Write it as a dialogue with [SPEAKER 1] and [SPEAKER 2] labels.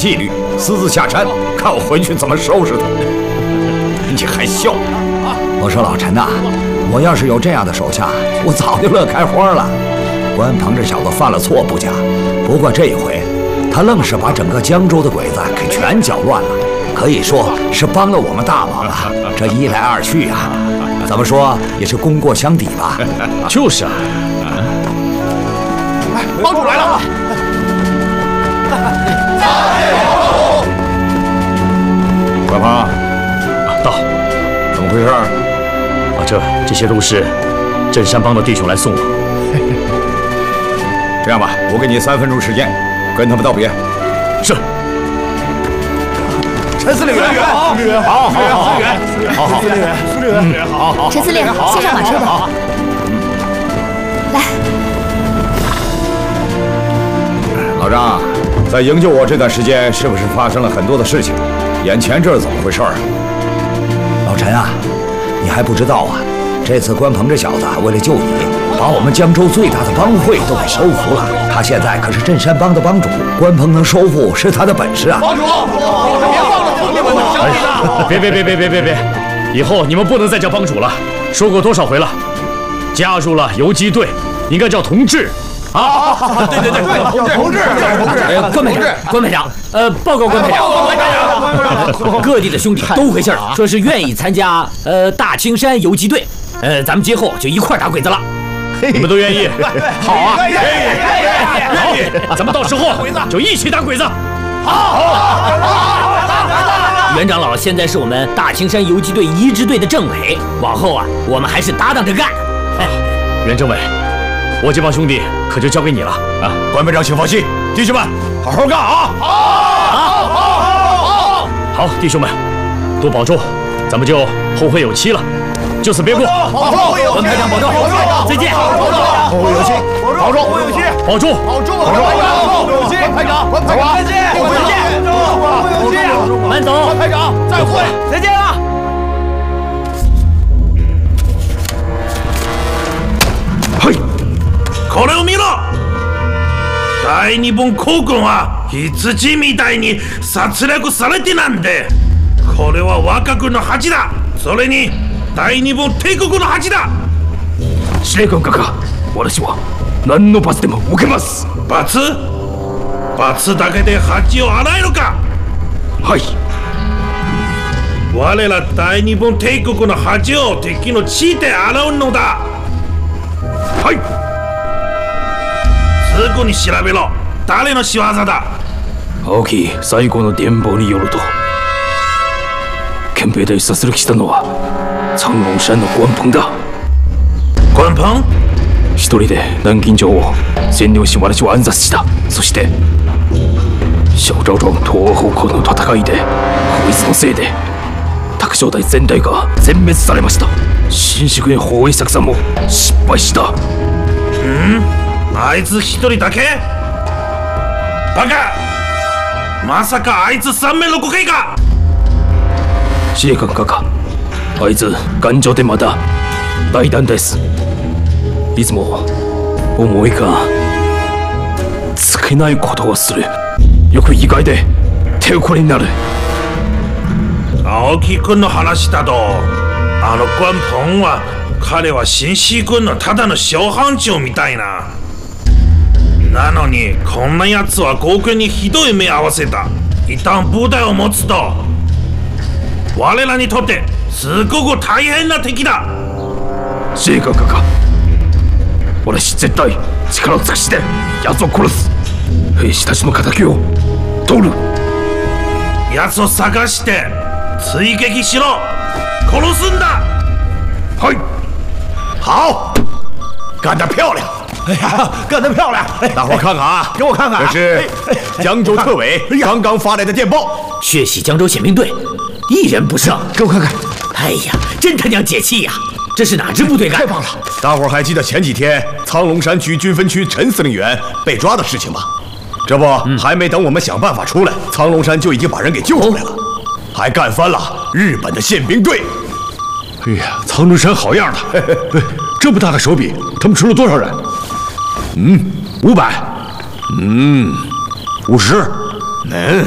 [SPEAKER 1] 纪律，私自下山，看我回去怎么收拾他！你还笑？
[SPEAKER 2] 我说老陈呐，我要是有这样的手下，我早就乐开花了。关鹏这小子犯了错不假，不过这一回，他愣是把整个江州的鬼子给全搅乱了，可以说是帮了我们大忙了。这一来二去啊，怎么说也是功过相抵吧？
[SPEAKER 3] 就是啊。
[SPEAKER 4] 哎，帮主来了！
[SPEAKER 1] 关鹏，
[SPEAKER 3] 到，
[SPEAKER 1] 怎么回事？
[SPEAKER 3] 这些都是镇山帮的弟兄来送我。
[SPEAKER 1] 这样吧，我给你3分钟时间，跟他们道别。
[SPEAKER 3] 是。
[SPEAKER 4] 陈司令员，
[SPEAKER 1] 好，
[SPEAKER 4] 司令员，好。
[SPEAKER 5] 陈司令，先上马车吧。来，
[SPEAKER 1] 老张，在营救我这段时间，是不是发生了很多的事情？眼前这是怎么回事啊？
[SPEAKER 2] 老陈啊，你还不知道啊？这次关鹏这小子为了救你，把我们江州最大的帮会都给收服了。他现在可是镇山帮的帮主，关鹏能收复是他的本事啊！
[SPEAKER 4] 帮主，别放了兄弟们的生命了！
[SPEAKER 3] 别！以后你们不能再叫帮主了，说过多少回了？加入了游击队，应该叫同志。啊！
[SPEAKER 4] 对，同志，
[SPEAKER 6] 关排长，报告关排长，各地的兄弟都回信了，说是愿意参加大青山游击队，咱们今后就一块打鬼子了。
[SPEAKER 3] 你们都愿意？
[SPEAKER 6] 好啊，
[SPEAKER 3] 愿意，咱们到时候就一起打鬼子。
[SPEAKER 6] 好。袁长老现在是我们大青山游击队一支队的政委，往后啊，我们还是搭档着干。
[SPEAKER 3] 袁政委。我这帮兄弟可就交给你了啊！
[SPEAKER 1] 关排长，请放心，弟兄们，好好干啊！
[SPEAKER 3] 好，弟兄们，多保重，咱们就后会有期了，就此别过。
[SPEAKER 6] 关排长保重，再见。
[SPEAKER 4] 后会有期，保重，后会有期，
[SPEAKER 3] 保重，
[SPEAKER 4] 排长，再见，后会有期，
[SPEAKER 6] 慢走，
[SPEAKER 4] 排长，再会，
[SPEAKER 6] 再见了。
[SPEAKER 1] 嘿。
[SPEAKER 7] これを見ろ。大日本皇軍は羊みたいに殺戮されてなんで、これは我が軍の恥だ。それに大日本帝国の恥だ。
[SPEAKER 8] 司令官閣下、私は何の罰でも受けます。
[SPEAKER 7] 罰だけで恥を洗えるか。
[SPEAKER 8] はい。
[SPEAKER 7] 我ら大日本帝国の恥を敵の血で洗うのだ。
[SPEAKER 8] はい。
[SPEAKER 7] すぐに調べろ。誰の仕業だ。
[SPEAKER 8] 青木最後の電報によると、憲兵隊殺戮したのは長龍山の关鹏だ。
[SPEAKER 7] 关鹏？
[SPEAKER 8] 一人で南京城を占領し私を暗殺した。そして小昭城東欧方向の戦いでこいつのせいで拓殖隊全体が全滅されました。新宿へ包囲作戦も失敗した。
[SPEAKER 7] あいつ一人だけ？バカ！まさかあいつ3名の誤解か？
[SPEAKER 8] 司令官閣下、あいつ頑丈でまた大胆です。いつも思いがつけないことをする。よく意外で手遅れになる。
[SPEAKER 7] 青木君の話だと、あの关鹏は彼は新四軍のただの小班長みたいな。なのにこんな奴は皇軍にひどい目合わせた。一旦部隊を持つと我らにとってすごく大変な敵だ。
[SPEAKER 8] 司令官閣下、私絶対力を尽くして奴を殺す。兵士たちの敵を取る。
[SPEAKER 7] 奴を探して追撃しろ。殺すんだ。
[SPEAKER 8] はい。
[SPEAKER 1] 好，干得漂亮！
[SPEAKER 4] 哎呀，干得漂亮！
[SPEAKER 1] 大伙看看啊，
[SPEAKER 4] 给我看看，
[SPEAKER 1] 这是江州特委刚刚发来的电报，
[SPEAKER 6] 血洗江州宪兵队，一人不剩。
[SPEAKER 4] 给我看看。
[SPEAKER 6] 哎呀，真他娘解气呀！这是哪支部队干的？
[SPEAKER 4] 太棒了！
[SPEAKER 1] 大伙还记得前几天苍龙山区军分区陈司令员被抓的事情吗？这不，还没等我们想办法出来，苍龙山就已经把人给救出来了，还干翻了日本的宪兵队。
[SPEAKER 3] 哎呀，苍龙山好样的！这么大的手笔，他们出了多少人？500。
[SPEAKER 1] 50。